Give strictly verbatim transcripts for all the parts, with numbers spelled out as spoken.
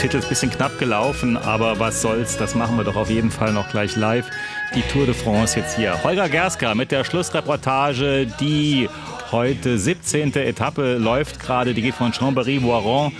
Titel ist ein bisschen knapp gelaufen, aber was soll's, das machen wir doch auf jeden Fall noch gleich live. Die Tour de France jetzt hier. Holger Gerska mit der Schlussreportage, die heute siebzehnte Etappe läuft gerade, die geht von Chambéry-Voiron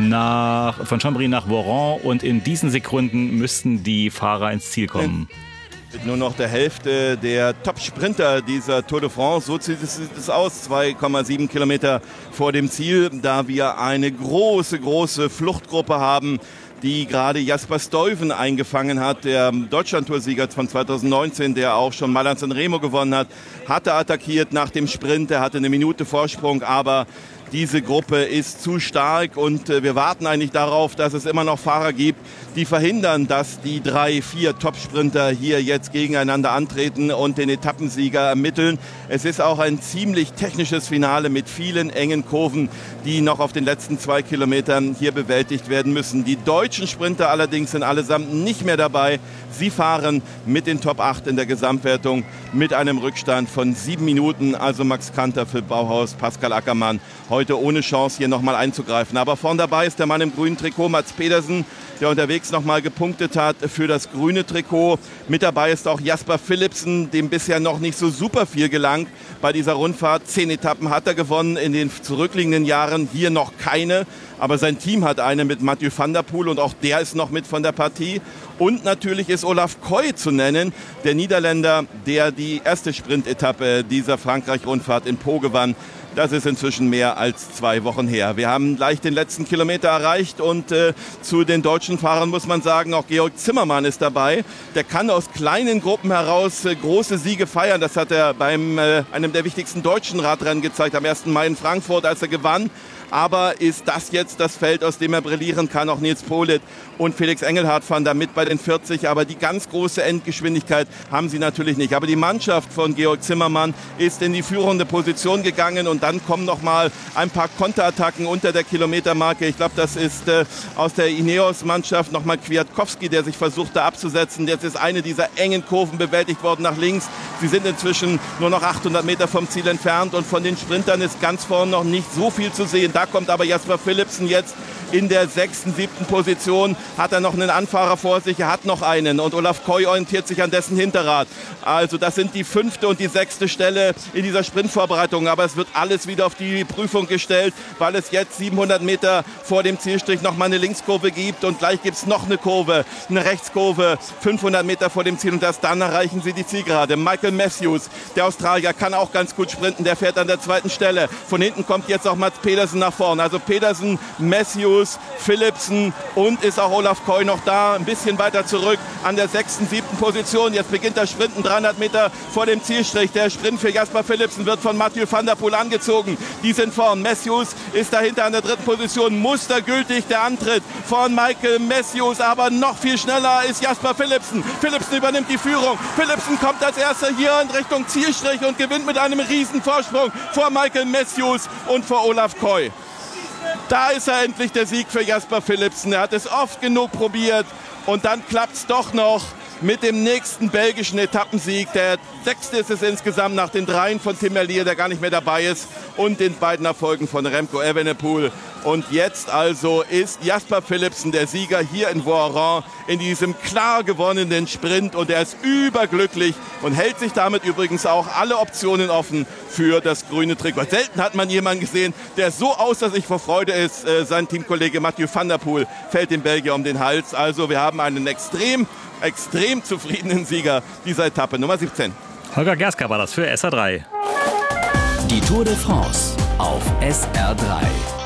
nach, von Chambéry nach Voiron und in diesen Sekunden müssten die Fahrer ins Ziel kommen. Mit nur noch der Hälfte der Top-Sprinter dieser Tour de France, so sieht es, sieht es aus, zwei Komma sieben Kilometer vor dem Ziel, da wir eine große, große Fluchtgruppe haben, die gerade Jasper Stuyven eingefangen hat, der Deutschlandtoursieger von zweitausendneunzehn, der auch schon Mailand San Remo gewonnen hat, hatte attackiert nach dem Sprint, er hatte eine Minute Vorsprung, aber diese Gruppe ist zu stark und äh, wir warten eigentlich darauf, dass es immer noch Fahrer gibt, die verhindern, dass die drei, vier Top-Sprinter hier jetzt gegeneinander antreten und den Etappensieger ermitteln. Es ist auch ein ziemlich technisches Finale mit vielen engen Kurven, die noch auf den letzten zwei Kilometern hier bewältigt werden müssen. Die deutschen Sprinter allerdings sind allesamt nicht mehr dabei. Sie fahren mit den Top acht in der Gesamtwertung mit einem Rückstand von sieben Minuten. Also Max Kanter, Philipp Bauhaus, Pascal Ackermann heute ohne Chance hier nochmal einzugreifen. Aber vorn dabei ist der Mann im grünen Trikot, Mads Pedersen, der unterwegs nochmal gepunktet hat für das grüne Trikot. Mit dabei ist auch Jasper Philipsen, dem bisher noch nicht so super viel gelangt bei dieser Rundfahrt. Zehn Etappen hat er gewonnen in den zurückliegenden Jahren, hier noch keine. Aber sein Team hat eine mit Mathieu van der Poel und auch der ist noch mit von der Partie. Und natürlich ist Olaf Koy zu nennen, der Niederländer, der die erste Sprintetappe dieser Frankreich-Rundfahrt in Pau gewann. Das ist inzwischen mehr als zwei Wochen her. Wir haben gleich den letzten Kilometer erreicht und äh, zu den deutschen Fahrern muss man sagen, auch Georg Zimmermann ist dabei. Der kann aus kleinen Gruppen heraus äh, große Siege feiern. Das hat er beim äh, einem der wichtigsten deutschen Radrennen gezeigt, am ersten Mai in Frankfurt, als er gewann. Aber ist das jetzt das Feld, aus dem er brillieren kann? Auch Nils Politt und Felix Engelhardt fahren da mit bei den vierzig. Aber die ganz große Endgeschwindigkeit haben sie natürlich nicht. Aber die Mannschaft von Georg Zimmermann ist in die führende Position gegangen. Und dann kommen noch mal ein paar Konterattacken unter der Kilometermarke. Ich glaube, das ist äh, aus der Ineos-Mannschaft noch mal Kwiatkowski, der sich versuchte abzusetzen. Jetzt ist eine dieser engen Kurven bewältigt worden nach links. Sie sind inzwischen nur noch achthundert Meter vom Ziel entfernt. Und von den Sprintern ist ganz vorne noch nicht so viel zu sehen. Da kommt aber Jasper Philipsen jetzt in der sechsten, siebten Position. Hat er noch einen Anfahrer vor sich? Er hat noch einen. Und Olaf Koy orientiert sich an dessen Hinterrad. Also das sind die fünfte und die sechste Stelle in dieser Sprintvorbereitung. Aber es wird alles wieder auf die Prüfung gestellt, weil es jetzt siebenhundert Meter vor dem Zielstrich noch mal eine Linkskurve gibt. Und gleich gibt es noch eine Kurve, eine Rechtskurve, fünfhundert Meter vor dem Ziel. Und das dann erreichen sie die Zielgerade. Michael Matthews, der Australier, kann auch ganz gut sprinten. Der fährt an der zweiten Stelle. Von hinten kommt jetzt auch Mads Pedersen nach vorne. Also Pedersen, Matthews, Philipsen und ist auch Olaf Koy noch da. Ein bisschen weiter zurück an der sechsten, siebten Position. Jetzt beginnt das Sprinten dreihundert Meter vor dem Zielstrich. Der Sprint für Jasper Philipsen wird von Mathieu van der Poel angezogen. Die sind vorn. Matthews ist dahinter an der dritten Position. Mustergültig der Antritt von Michael Matthews. Aber noch viel schneller ist Jasper Philipsen. Philipsen übernimmt die Führung. Philipsen kommt als erster hier in Richtung Zielstrich und gewinnt mit einem riesen Vorsprung vor Michael Matthews und vor Olaf Koy. Da ist er endlich, der Sieg für Jasper Philipsen. Er hat es oft genug probiert und dann klappt es doch noch mit dem nächsten belgischen Etappensieg. Der sechste ist es insgesamt nach den dreien von Tim Merlier, der gar nicht mehr dabei ist, und den beiden Erfolgen von Remco Evenepoel. Und jetzt also ist Jasper Philipsen der Sieger hier in Voiron in diesem klar gewonnenen Sprint. Und er ist überglücklich und hält sich damit übrigens auch alle Optionen offen für das grüne Trikot. Selten hat man jemanden gesehen, der so außer sich vor Freude ist. Äh, sein Teamkollege Mathieu van der Poel fällt dem Belgier um den Hals. Also wir haben einen extrem, extrem zufriedenen Sieger dieser Etappe, Nummer siebzehn. Holger Gerska war das für S R drei. Die Tour de France auf S R drei.